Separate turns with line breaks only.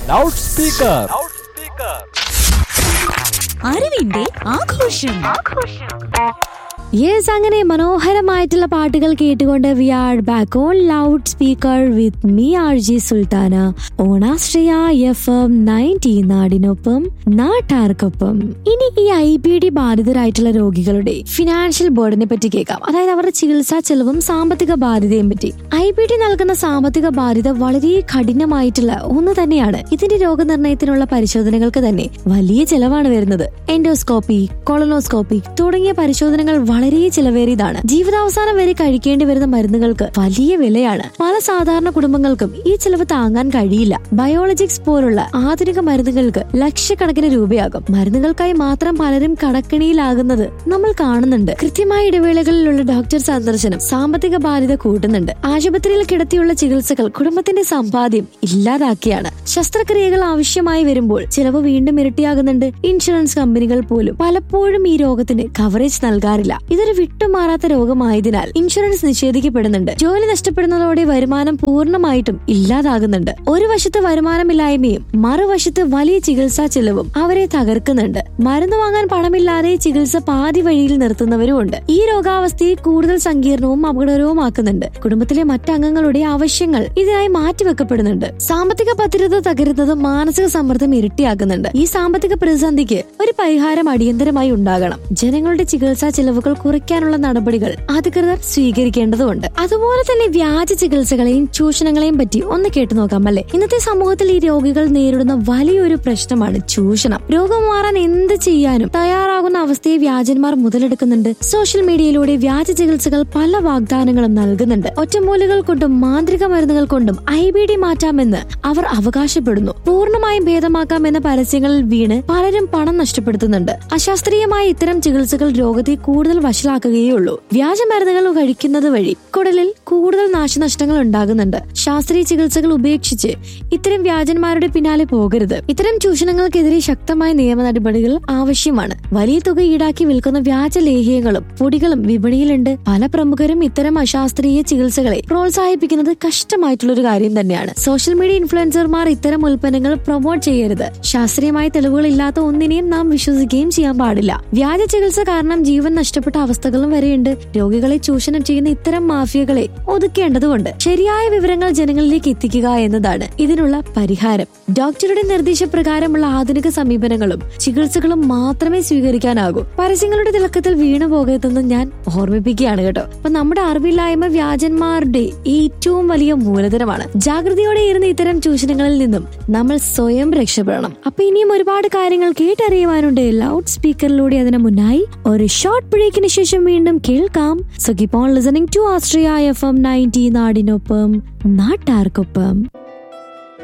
Loud speaker.
അറിവിന്റെ ആഘോഷം.
Yes, അങ്ങനെ മനോഹരമായിട്ടുള്ള പാട്ടുകൾ കേട്ടുകൊണ്ട് V are back on loud speaker with me RJ Sultana on Ashraya FM 90 നാടിനൊപ്പം നാട്ടാർക്കൊപ്പം. ഇനി ഈ IBD ബാധിതരായിട്ടുള്ള രോഗികളുടെ ഫിനാൻഷ്യൽ ബേർഡിനെ പറ്റി കേൾക്കാം. അതായത് അവരുടെ ചികിത്സാ ചെലവും സാമ്പത്തിക ബാധ്യതയും പറ്റി. IBD നൽകുന്ന സാമ്പത്തിക ബാധ്യത വളരെ കഠിനമായിട്ടുള്ള ഒന്ന് തന്നെയാണ്. ഇതിന്റെ രോഗനിർണയത്തിനുള്ള പരിശോധനകൾക്ക് തന്നെ വലിയ ചെലവാണ് വരുന്നത്. എൻഡോസ്കോപ്പി, കൊളനോസ്കോപ്പി തുടങ്ങിയ പരിശോധനകൾ വളരെ ചിലവേറിയതാണ്. ജീവിതാവസാനം വരെ കഴിക്കേണ്ടി വരുന്ന മരുന്നുകൾക്ക് വലിയ വിലയാണ്. പല സാധാരണ കുടുംബങ്ങൾക്കും ഈ ചിലവ് താങ്ങാൻ കഴിയില്ല. ബയോളജിക്സ് പോലുള്ള ആധുനിക മരുന്നുകൾക്ക് ലക്ഷക്കണക്കിന് രൂപയാകും. മരുന്നുകൾക്കായി മാത്രം പലരും കടക്കിണിയിലാകുന്നത് നമ്മൾ കാണുന്നുണ്ട്. കൃത്യമായ ഇടവേളകളിലുള്ള ഡോക്ടർ സന്ദർശനം സാമ്പത്തിക ബാധ്യത കൂട്ടുന്നുണ്ട്. ആശുപത്രിയിൽ കിടത്തിയുള്ള ചികിത്സകൾ കുടുംബത്തിന്റെ സമ്പാദ്യം ഇല്ലാതാക്കിയാണ്. ശസ്ത്രക്രിയകൾ ആവശ്യമായി വരുമ്പോൾ ചിലവ് വീണ്ടും ഇരട്ടിയാകുന്നുണ്ട്. ഇൻഷുറൻസ് കമ്പനികൾ പോലും പലപ്പോഴും ഈ രോഗത്തിന് കവറേജ് നൽകാറില്ല. ഇതൊരു വിട്ടുമാറാത്ത രോഗമായതിനാൽ ഇൻഷുറൻസ് നിഷേധിക്കപ്പെടുന്നുണ്ട്. ജോലി നഷ്ടപ്പെടുന്നതോടെ വരുമാനം പൂർണ്ണമായിട്ടും ഇല്ലാതാകുന്നുണ്ട്. ഒരു വശത്ത് വരുമാനമില്ലായ്മയും മറുവശത്ത് വലിയ ചികിത്സാ ചെലവും അവരെ തകർക്കുന്നുണ്ട്. മരുന്ന് വാങ്ങാൻ പണമില്ലാതെ ചികിത്സ പാതി വഴിയിൽ നിർത്തുന്നവരും ഉണ്ട്. ഈ രോഗാവസ്ഥയെ കൂടുതൽ സങ്കീർണവും അപകടകരവുമാക്കുന്നുണ്ട്. കുടുംബത്തിലെ മറ്റംഗങ്ങളുടെ ആവശ്യങ്ങൾ ഇതിനായി മാറ്റിവെക്കപ്പെടുന്നുണ്ട്. സാമ്പത്തിക ഭദ്രത തകരുന്നത് മാനസിക സമ്മർദ്ദം ഇരട്ടിയാക്കുന്നുണ്ട്. ഈ സാമ്പത്തിക പ്രതിസന്ധിക്ക് ഒരു പരിഹാരം അടിയന്തരമായി ഉണ്ടാകണം. ജനങ്ങളുടെ ചികിത്സാ ചെലവുകൾ കുറയ്ക്കാനുള്ള നടപടികൾ അധികൃതർ സ്വീകരിക്കേണ്ടതുണ്ട്. അതുപോലെ തന്നെ വ്യാജ ചികിത്സകളെയും ചൂഷണങ്ങളെയും പറ്റി ഒന്ന് കേട്ടു നോക്കാം അല്ലെ. ഇന്നത്തെ സമൂഹത്തിൽ ഈ രോഗികൾ നേരിടുന്ന വലിയൊരു പ്രശ്നമാണ് ചൂഷണം. രോഗം മാറാൻ എന്ത് ചെയ്യാനും തയ്യാറാകുന്ന അവസ്ഥയെ വ്യാജന്മാർ മുതലെടുക്കുന്നുണ്ട്. സോഷ്യൽ മീഡിയയിലൂടെ വ്യാജ ചികിത്സകൾ പല വാഗ്ദാനങ്ങളും നൽകുന്നുണ്ട്. ഒറ്റമൂലികൾ കൊണ്ടും മാന്ത്രിക മരുന്നുകൾ കൊണ്ടും IBD മാറ്റാമെന്ന് അവർ അവകാശപ്പെടുന്നു. പൂർണ്ണമായും ഭേദമാക്കാമെന്ന പരസ്യങ്ങളിൽ വീണ് പലരും പണം നഷ്ടപ്പെടുത്തുന്നുണ്ട്. അശാസ്ത്രീയമായ ഇത്തരം ചികിത്സകൾ രോഗത്തെ കൂടുതൽ വഷളാക്കുകയേ ഉള്ളൂ. വ്യാജ മരുന്നുകൾ കഴിക്കുന്നത് വഴി കുടലിൽ കൂടുതൽ നാശനഷ്ടങ്ങൾ ഉണ്ടാകുന്നുണ്ട്. ശാസ്ത്രീയ ചികിത്സകൾ ഉപേക്ഷിച്ച് ഇത്തരം വ്യാജന്മാരുടെ പിന്നാലെ പോകരുത്. ഇത്തരം ചൂഷണങ്ങൾക്കെതിരെ ശക്തമായ നിയമ നടപടികൾ ആവശ്യമാണ്. വലിയ തുക ഈടാക്കി വിൽക്കുന്ന വ്യാജ ലേഹ്യങ്ങളും പൊടികളും വിപണിയിലുണ്ട്. പല പ്രമുഖരും ഇത്തരം അശാസ്ത്രീയ ചികിത്സകളെ പ്രോത്സാഹിപ്പിക്കുന്നത് കഷ്ടമായിട്ടുള്ളൊരു കാര്യം തന്നെയാണ്. സോഷ്യൽ മീഡിയ ഇൻഫ്ലുവൻസർമാർ ഇത്തരം ഉൽപ്പന്നങ്ങൾ പ്രൊമോട്ട് ചെയ്യരുത്. ശാസ്ത്രീയമായ തെളിവുകൾ ഇല്ലാത്ത ഒന്നിനെയും നാം വിശ്വസിക്കുകയും ചെയ്യാൻ പാടില്ല. വ്യാജ ചികിത്സ കാരണം ജീവൻ നഷ്ടപ്പെട്ട അവസ്ഥകളും വരെയുണ്ട്. രോഗികളെ ചൂഷണം ചെയ്യുന്ന ഇത്തരം മാഫിയകളെ ഒതുക്കേണ്ടതുണ്ട്. ശരിയായ വിവരങ്ങൾ ജനങ്ങളിലേക്ക് എത്തിക്കുക എന്നതാണ് ഇതിനുള്ള പരിഹാരം. ഡോക്ടറുടെ നിർദ്ദേശപ്രകാരമുള്ള ആധുനിക സമീപനങ്ങളും ചികിത്സകളും മാത്രമേ സ്വീകരിക്കാനാകൂ. പരസ്യങ്ങളുടെ തിളക്കത്തിൽ വീണു പോകരുതെന്ന് ഞാൻ ഓർമ്മിപ്പിക്കുകയാണ് കേട്ടോ. അപ്പൊ നമ്മുടെ അറിവില്ലായ്മ വ്യാജന്മാരുടെ ഏറ്റവും വലിയ മൂലധനമാണ്. ജാഗ്രതയോടെ ഇരുന്ന് ഇത്തരം ചൂഷണങ്ങളിൽ നിന്നും നമ്മൾ സ്വയം രക്ഷപ്പെടണം. അപ്പൊ ഇനിയും ഒരുപാട് കാര്യങ്ങൾ കേട്ടറിയുവാനുണ്ട് ലൗഡ് സ്പീക്കറിലൂടെ. അതിന് മുന്നായി ഒരു ഷോർട്ട് ബ്രേക്കിന് ശേഷം വീണ്ടും കേൾക്കാം. So keep on listening to Ashraya FM 90 നാടിനൊപ്പം നാട്ടാർക്കൊപ്പം.